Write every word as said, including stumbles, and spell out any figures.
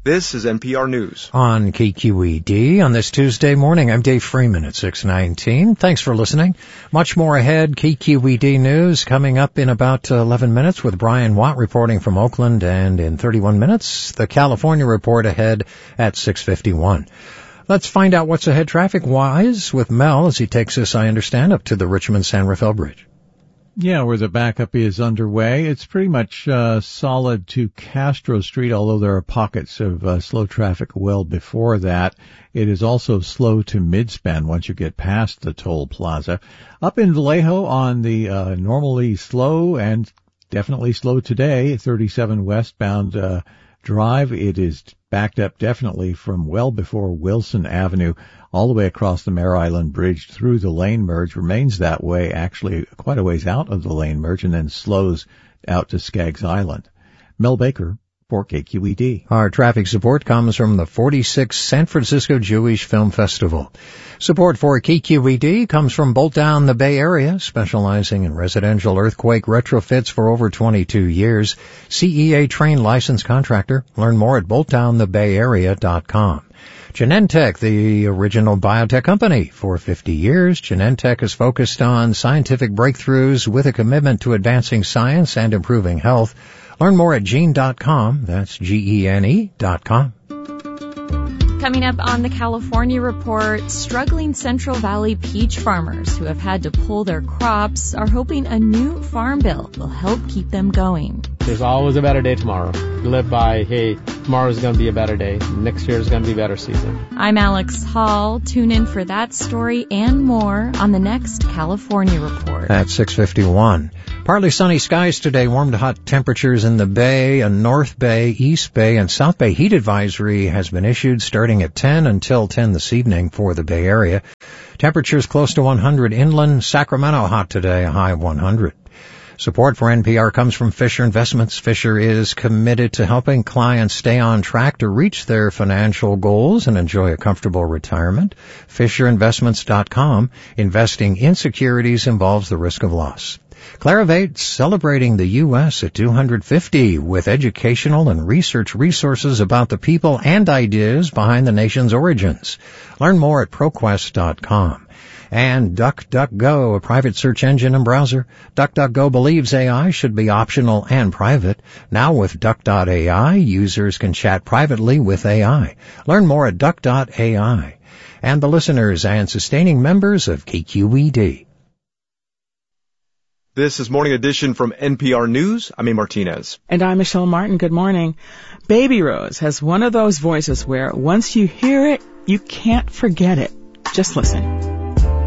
This is N P R News. On K Q E D on this Tuesday morning, I'm Dave Freeman at six nineteen. Thanks for listening. Much more ahead. K Q E D News coming up in about eleven minutes with Brian Watt reporting from Oakland, and in thirty-one minutes, the California report ahead at six fifty-one. Let's find out what's ahead traffic-wise with Mel as he takes us, I understand, up to the Richmond-San Rafael Bridge. Yeah, where the backup is underway. It's pretty much uh, solid to Castro Street, although there are pockets of uh, slow traffic well before that. It is also slow to Midspan once you get past the toll plaza. Up in Vallejo on the uh, normally slow and definitely slow today, thirty-seven westbound uh, drive, it is backed up definitely from well before Wilson Avenue all the way across the Mare Island Bridge through the lane merge, remains that way actually quite a ways out of the lane merge, and then slows out to Skaggs Island. Mel Baker for K Q E D. Our traffic support comes from the forty-sixth San Francisco Jewish Film Festival. Support for K Q E D comes from Bolt Down the Bay Area, specializing in residential earthquake retrofits for over twenty-two years. C E A trained licensed contractor. Learn more at bolt down the bay area dot com. Genentech, the original biotech company. For fifty years, Genentech has focused on scientific breakthroughs with a commitment to advancing science and improving health. Learn more at gene dot com. That's G E N E dot com. Coming up on the California Report, struggling Central Valley peach farmers who have had to pull their crops are hoping a new farm bill will help keep them going. There's always a better day tomorrow. You live by, hey, tomorrow's going to be a better day. Next year's going to be a better season. I'm Alex Hall. Tune in for that story and more on the next California Report. At six fifty-one. Partly sunny skies today, warm to hot temperatures in the Bay, a North Bay, East Bay, and South Bay heat advisory has been issued starting at ten until ten this evening for the Bay Area. Temperatures close to one hundred inland. Sacramento hot today, a high of one hundred. Support for N P R comes from Fisher Investments. Fisher is committed to helping clients stay on track to reach their financial goals and enjoy a comfortable retirement. Fisher Investments dot com. Investing in securities involves the risk of loss. Clarivate celebrating the U S at two hundred fifty with educational and research resources about the people and ideas behind the nation's origins. Learn more at ProQuest dot com. And DuckDuckGo, a private search engine and browser. DuckDuckGo believes A I should be optional and private. Now with Duck dot A I, users can chat privately with A I. Learn more at Duck dot A I. And the listeners and sustaining members of K Q E D. This is Morning Edition from N P R News. I'm A. Martinez. And I'm Michelle Martin. Good morning. Baby Rose has one of those voices where once you hear it, you can't forget it. Just listen.